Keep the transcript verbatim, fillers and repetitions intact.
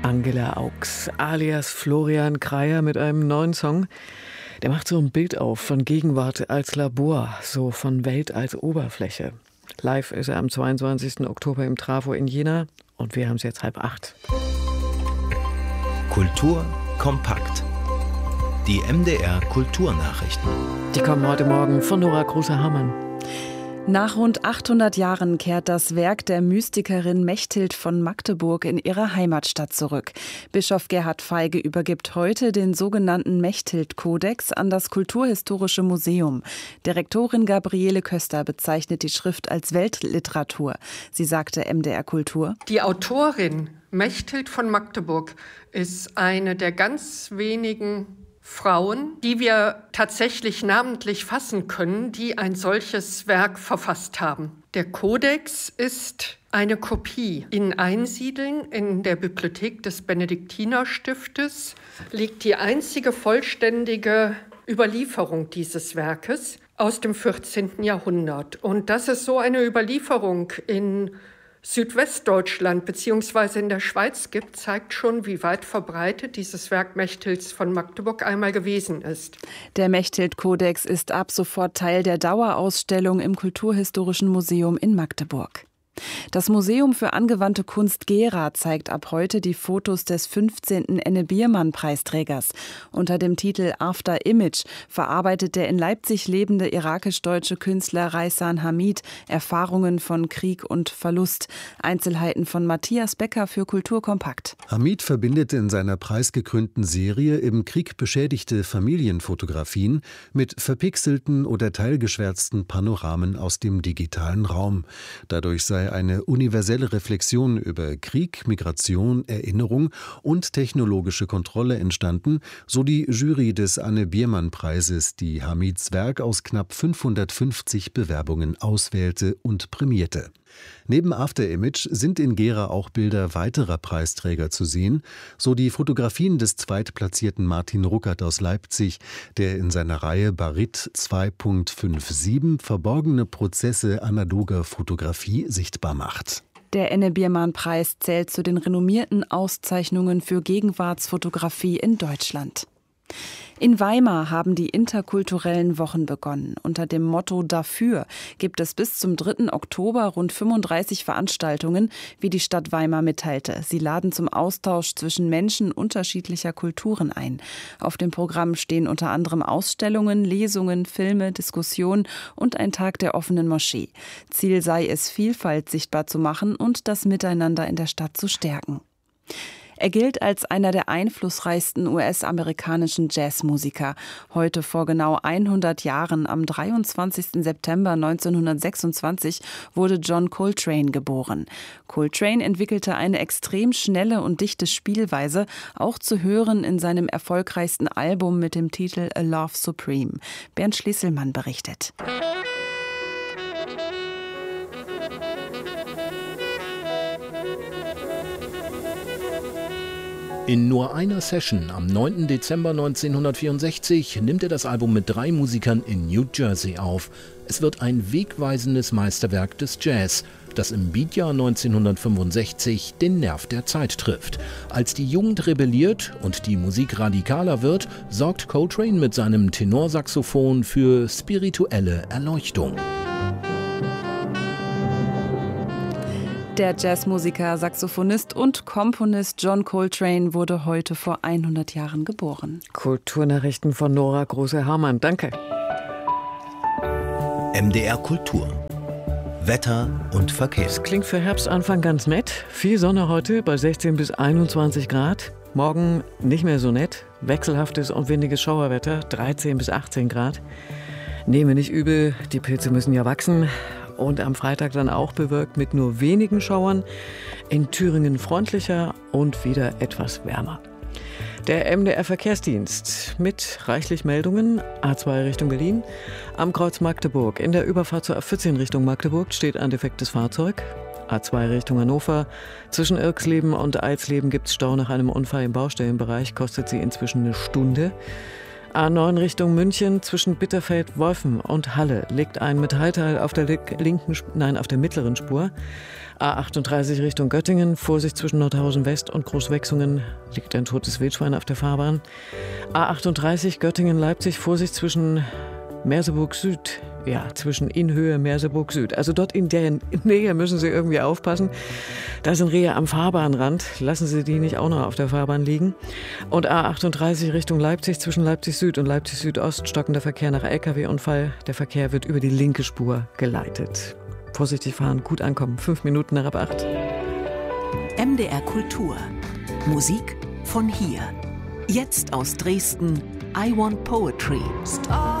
Angela Augs alias Florian Kreyer mit einem neuen Song. Der macht so ein Bild auf von Gegenwart als Labor, so von Welt als Oberfläche. Live ist er am zweiundzwanzigsten Oktober im Trafo in Jena und wir haben es jetzt halb acht. Kultur kompakt. Die M D R Kulturnachrichten. Die kommen heute Morgen von Nora Große-Hamann. Nach rund achthundert Jahren kehrt das Werk der Mystikerin Mechthild von Magdeburg in ihre Heimatstadt zurück. Bischof Gerhard Feige übergibt heute den sogenannten Mechthild-Kodex an das Kulturhistorische Museum. Direktorin Gabriele Köster bezeichnet die Schrift als Weltliteratur. Sie sagte M D R Kultur: Die Autorin Mechthild von Magdeburg ist eine der ganz wenigen Frauen, die wir tatsächlich namentlich fassen können, die ein solches Werk verfasst haben. Der Kodex ist eine Kopie. In Einsiedeln in der Bibliothek des Benediktinerstiftes liegt die einzige vollständige Überlieferung dieses Werkes aus dem vierzehnten Jahrhundert. Und dass es so eine Überlieferung in Südwestdeutschland bzw. in der Schweiz gibt, zeigt schon, wie weit verbreitet dieses Werk Mechthilds von Magdeburg einmal gewesen ist. Der Mechthild-Kodex ist ab sofort Teil der Dauerausstellung im Kulturhistorischen Museum in Magdeburg. Das Museum für angewandte Kunst Gera zeigt ab heute die Fotos des fünfzehnten Enne-Biermann-Preisträgers. Unter dem Titel After Image verarbeitet der in Leipzig lebende irakisch-deutsche Künstler Reisan Hamid Erfahrungen von Krieg und Verlust. Einzelheiten von Matthias Becker für Kultur kompakt. Hamid verbindet in seiner preisgekrönten Serie im Krieg beschädigte Familienfotografien mit verpixelten oder teilgeschwärzten Panoramen aus dem digitalen Raum. Dadurch sei eine universelle Reflexion über Krieg, Migration, Erinnerung und technologische Kontrolle entstanden, so die Jury des Anne-Biermann-Preises, die Hamids Werk aus knapp fünfhundertfünfzig Bewerbungen auswählte und prämierte. Neben After Image sind in Gera auch Bilder weiterer Preisträger zu sehen, so die Fotografien des zweitplatzierten Martin Ruckert aus Leipzig, der in seiner Reihe Barit zwei Punkt siebenundfünfzig verborgene Prozesse analoger Fotografie sichtbar macht. Der Enne-Biermann-Preis zählt zu den renommierten Auszeichnungen für Gegenwartsfotografie in Deutschland. In Weimar haben die interkulturellen Wochen begonnen. Unter dem Motto Dafür gibt es bis zum dritten Oktober rund fünfunddreißig Veranstaltungen, wie die Stadt Weimar mitteilte. Sie laden zum Austausch zwischen Menschen unterschiedlicher Kulturen ein. Auf dem Programm stehen unter anderem Ausstellungen, Lesungen, Filme, Diskussionen und ein Tag der offenen Moschee. Ziel sei es, Vielfalt sichtbar zu machen und das Miteinander in der Stadt zu stärken. Er gilt als einer der einflussreichsten U S-amerikanischen Jazzmusiker. Heute vor genau hundert Jahren, am dreiundzwanzigsten September neunzehnhundertsechsundzwanzig, wurde John Coltrane geboren. Coltrane entwickelte eine extrem schnelle und dichte Spielweise, auch zu hören in seinem erfolgreichsten Album mit dem Titel A Love Supreme. Bernd Schlieselmann berichtet. In nur einer Session am neunten Dezember neunzehnhundertvierundsechzig nimmt er das Album mit drei Musikern in New Jersey auf. Es wird ein wegweisendes Meisterwerk des Jazz, das im Beatjahr neunzehnhundertfünfundsechzig den Nerv der Zeit trifft. Als die Jugend rebelliert und die Musik radikaler wird, sorgt Coltrane mit seinem Tenorsaxophon für spirituelle Erleuchtung. Der Jazzmusiker, Saxophonist und Komponist John Coltrane wurde heute vor hundert Jahren geboren. Kulturnachrichten von Nora Große-Hamann. Danke. M D R Kultur. Wetter und Verkehr. Das klingt für Herbstanfang ganz nett. Viel Sonne heute bei sechzehn bis einundzwanzig Grad. Morgen nicht mehr so nett. Wechselhaftes und windiges Schauerwetter, dreizehn bis achtzehn Grad. Nehme nicht übel, die Pilze müssen ja wachsen. Und am Freitag dann auch bewölkt mit nur wenigen Schauern. In Thüringen freundlicher und wieder etwas wärmer. Der M D R-Verkehrsdienst mit reichlich Meldungen. A zwei Richtung Berlin. Am Kreuz Magdeburg. In der Überfahrt zur A vierzehn Richtung Magdeburg steht ein defektes Fahrzeug. A zwei Richtung Hannover. Zwischen Irksleben und Eilsleben gibt es Stau nach einem Unfall im Baustellenbereich. Kostet sie inzwischen eine Stunde. A neun Richtung München zwischen Bitterfeld, Wolfen und Halle liegt ein Metallteil auf der linken, nein, auf der mittleren Spur. A achtunddreißig Richtung Göttingen, Vorsicht zwischen Nordhausen West und Großwechsungen, liegt ein totes Wildschwein auf der Fahrbahn. A achtunddreißig Göttingen-Leipzig, Vorsicht zwischen Merseburg Süd, ja, zwischen Innhöhe, Merseburg Süd. Also dort in der Nähe müssen Sie irgendwie aufpassen. Da sind Rehe am Fahrbahnrand. Lassen Sie die nicht auch noch auf der Fahrbahn liegen. Und A achtunddreißig Richtung Leipzig, zwischen Leipzig Süd und Leipzig Südost, stockender Verkehr nach L K W-Unfall. Der Verkehr wird über die linke Spur geleitet. Vorsichtig fahren, gut ankommen. Fünf Minuten nach ab acht. M D R Kultur. Musik von hier. Jetzt aus Dresden. I Want Poetry.